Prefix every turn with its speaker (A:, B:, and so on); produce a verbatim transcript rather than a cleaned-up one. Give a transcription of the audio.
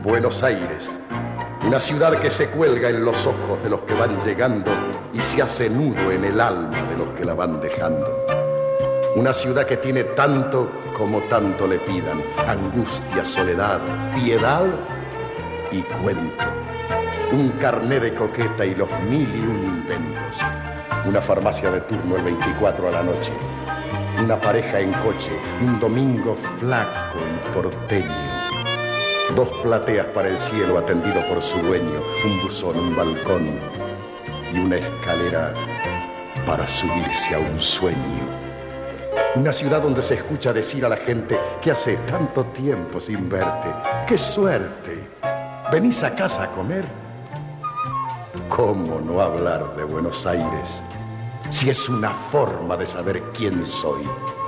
A: Buenos Aires, una ciudad que se cuelga en los ojos de los que van llegando y se hace nudo en el alma de los que la van dejando. Una ciudad que tiene tanto como tanto le pidan: angustia, soledad, piedad y cuento. Un carné de coqueta y los mil y un inventos. Una farmacia de turno el veinticuatro a la noche. Una pareja en coche, un domingo flaco y porteño. Dos plateas para el cielo atendido por su dueño, un buzón, un balcón y una escalera para subirse a un sueño. Una ciudad donde se escucha decir a la gente: ¿qué haces tanto tiempo sin verte? ¡Qué suerte! ¿Venís a casa a comer? ¿Cómo no hablar de Buenos Aires si es una forma de saber quién soy?